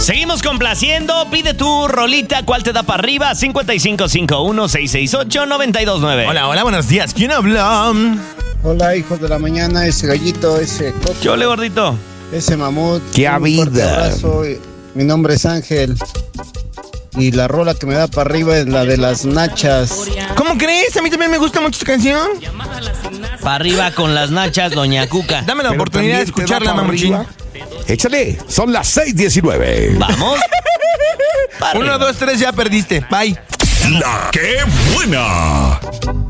Seguimos complaciendo. Pide tu rolita. ¿Cuál te da para arriba? 5551-668-929. Hola, buenos días. ¿Quién habla? Hola, hijos de la mañana, ese gallito, ese coco, ¿Qué ole, gordito? ese mamut. ¡Qué Un fuerte vida! abrazo. Mi nombre es Ángel. Y la rola que me da para arriba es la de las nachas. ¿Cómo crees? A mí también me gusta mucho esta canción. Para arriba con las nachas, doña Cuca. Dame la Pero oportunidad de también te da escucharla, para mamuchín. arriba. Échale, son las 6:19. Vamos. Pa' 1, arriba. 2, 3, ya perdiste. Bye. La que buena.